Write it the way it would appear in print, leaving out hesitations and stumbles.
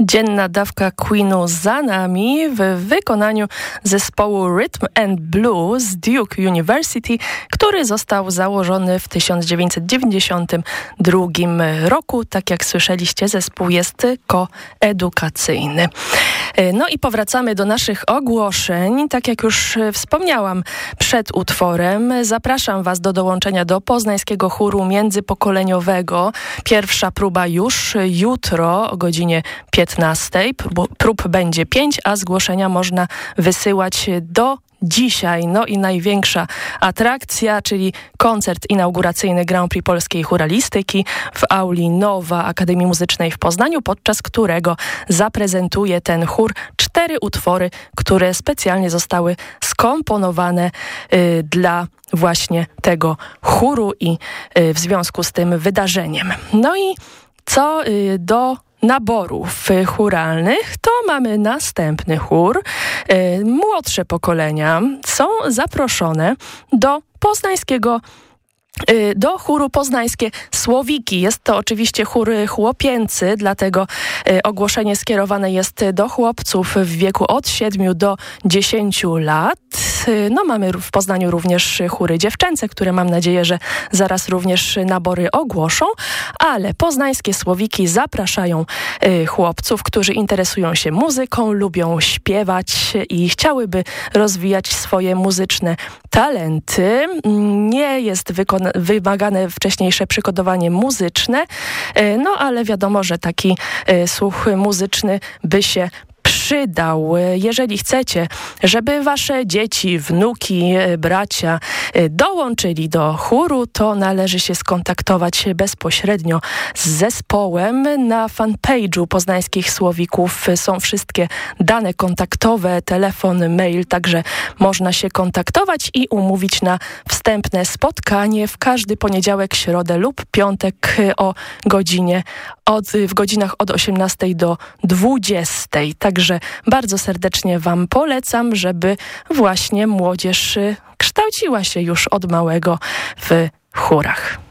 Dzienna dawka Queenu za nami w wykonaniu zespołu Rhythm and Blues Duke University, który został założony w 1992 roku. Tak jak słyszeliście, zespół jest koedukacyjny. No i powracamy do naszych ogłoszeń. Tak jak już wspomniałam przed utworem, zapraszam Was do dołączenia do poznańskiego chóru międzypokoleniowego. Pierwsza próba już jutro o godzinie 15. Prób będzie 5, a zgłoszenia można wysyłać do dzisiaj. No i największa atrakcja, czyli koncert inauguracyjny Grand Prix Polskiej Chóralistyki w auli Nowa Akademii Muzycznej w Poznaniu, podczas którego zaprezentuje ten chór 4 utwory, które specjalnie zostały skomponowane dla właśnie tego chóru i w związku z tym wydarzeniem. No i co do naborów chóralnych, to mamy następny chór. Młodsze pokolenia są zaproszone do chóru Poznańskie Słowiki. Jest to oczywiście chór chłopięcy, dlatego ogłoszenie skierowane jest do chłopców w wieku od 7 do 10 lat. No, mamy w Poznaniu również chóry dziewczęce, które mam nadzieję, że zaraz również nabory ogłoszą, ale Poznańskie Słowiki zapraszają chłopców, którzy interesują się muzyką, lubią śpiewać i chciałyby rozwijać swoje muzyczne talenty. Nie jest wymagane wcześniejsze przygotowanie muzyczne, no ale wiadomo, że taki słuch muzyczny by się przydał. Jeżeli chcecie, żeby wasze dzieci, wnuki, bracia dołączyli do chóru, to należy się skontaktować bezpośrednio z zespołem. Na fanpage'u Poznańskich Słowików są wszystkie dane kontaktowe, telefon, mail, także można się kontaktować i umówić na wstępne spotkanie w każdy poniedziałek, środę lub piątek w godzinach od 18 do 20. Także bardzo serdecznie Wam polecam, żeby właśnie młodzież kształciła się już od małego w chórach.